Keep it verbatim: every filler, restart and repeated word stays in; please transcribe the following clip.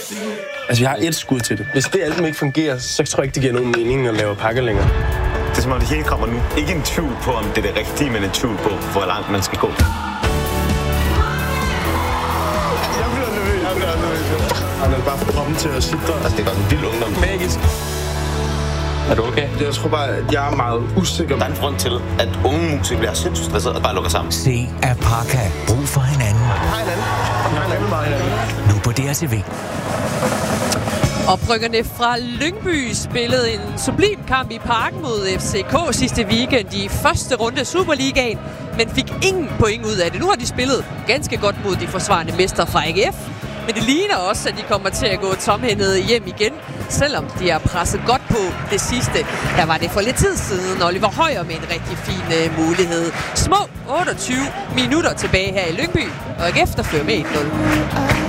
Altså, jeg har et skud til det. Hvis det album ikke fungerer, så tror jeg ikke, det giver nogen mening at lave pakke længere. Det er som om det hele kommer nu. Ikke en tvivl på, om det er det rigtige, men en tvivl på, hvor langt man skal gå. Jeg bliver nervøs, jeg bliver nervøs. Han er bare for kroppen til at sidde. Altså, det er godt en vild ungdom. Magisk. Er du okay? Jeg tror bare, at jeg er meget usikker. Der er en grund til, at unge musikere bliver sindssygt stresset og bare lukker sammen. Se at Parka. Brug for hinanden. Hej hinanden. Hej hinanden, meget hinanden. Nu på D R T V. Oprykkerne fra Lyngby spillede en sublim kamp i Parken mod F C K sidste weekend i første runde af Superligaen, men fik ingen point ud af det. Nu har de spillet ganske godt mod de forsvarende mestre fra A G F, men det ligner også, at de kommer til at gå tomhændede hjem igen, selvom de har presset godt på det sidste. Her var det for lidt tid siden, Oliver Højer med en rigtig fin uh, mulighed. Små otteogtyve minutter tilbage her i Lyngby, og A G F der fører med et nul.